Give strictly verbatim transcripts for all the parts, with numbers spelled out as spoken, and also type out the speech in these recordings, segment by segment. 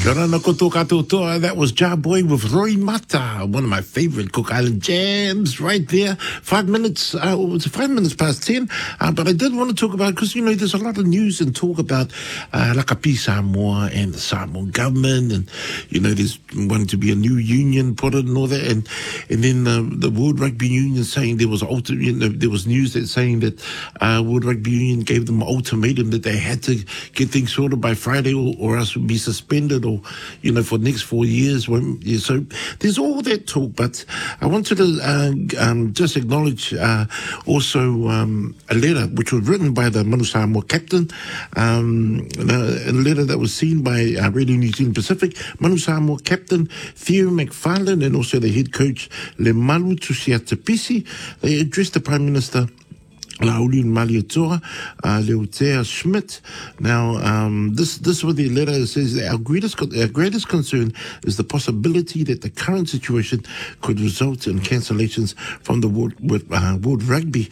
Kia ora na koutou katoa toa. That was Ja Boy with Roy Mata, one of my favorite Cook Island jams right there. Five minutes, uh, it was five minutes past ten, uh, but I did want to talk about, because, you know, there's a lot of news and talk about uh, Lakapi Samoa and the Samoan government, and, you know, there's wanting to be a new union put in and all that, and and then uh, the World Rugby Union saying there was ulti- you know, there was news that saying that uh, World Rugby Union gave them an ultimatum that they had to get things sorted by Friday, or, or else would be suspended, or, you know, for the next four years. So there's all that talk, but I wanted to uh, um, just acknowledge uh, also um, a letter which was written by the Manu Samoa captain, um, a letter that was seen by uh, Radio New Zealand Pacific. Manu Samoa captain Theo McFarlane and also the head coach Le Malu Tusiatapisi, they addressed the Prime Minister Lauli Malietoa, uh, Leutea Schmidt. Now, um, this this is what the letter says. Our greatest our greatest concern is the possibility that the current situation could result in cancellations from the World, uh, World Rugby.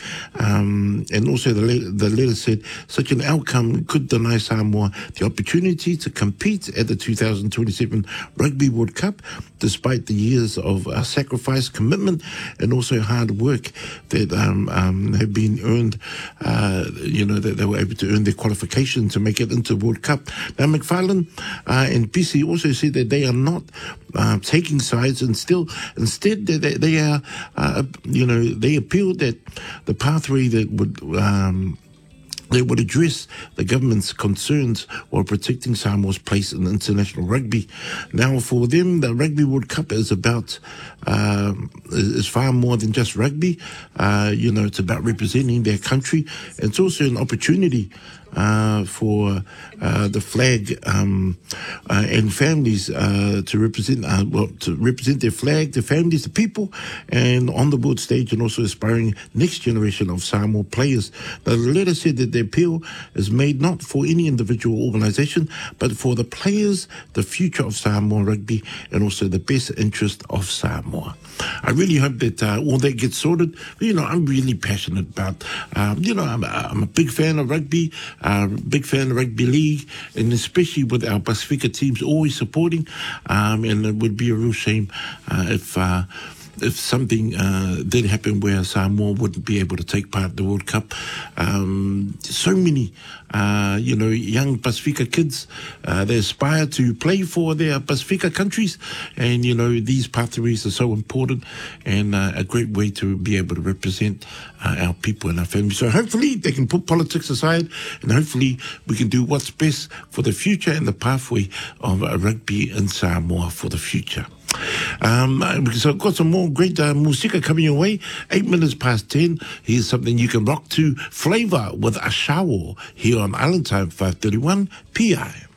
Um, and also the letter, the letter said such an outcome could deny Samoa the opportunity to compete at the two thousand twenty-seven Rugby World Cup, despite the years of uh, sacrifice, commitment, and also hard work that um, um, have been earned. Uh, you know, that they were able to earn their qualification to make it into the World Cup. Now, McFarlane uh, and P C also said that they are not uh, taking sides, and still, instead, they, they, they are, uh, you know, they appealed that the pathway that would um, they would address the government's concerns while protecting Samoa's place in international rugby. Now, for them, the Rugby World Cup is about, uh, is far more than just rugby. Uh, you know, it's about representing their country. It's also an opportunity uh, for uh, the flag um, uh, and families uh, to represent, uh, well, to represent their flag, their families, the people, and on the world stage, and also aspiring next generation of Samoa players. The letter said that the appeal is made not for any individual organisation, but for the players, the future of Samoa rugby, and also the best interest of Samoa. I really hope that uh, all that gets sorted. You know, I'm really passionate about, um, you know, I'm, I'm a big fan of rugby, uh, big fan of rugby league, and especially with our Pacifica teams always supporting. Um, and it would be a real shame uh, if uh, if something uh, did happen where Samoa wouldn't be able to take part in the World Cup. Um, so many, uh, you know, young Pacifica kids, uh, they aspire to play for their Pacifica countries, and, you know, these pathways are so important, and uh, a great way to be able to represent uh, our people and our families. So hopefully they can put politics aside, and hopefully we can do what's best for the future and the pathway of uh, rugby in Samoa for the future. Um, so I've got some more great uh, musica coming your way. Eight minutes past ten. Here's something you can rock to. Flavor with Ashawo here on Island Time five thirty-one P I.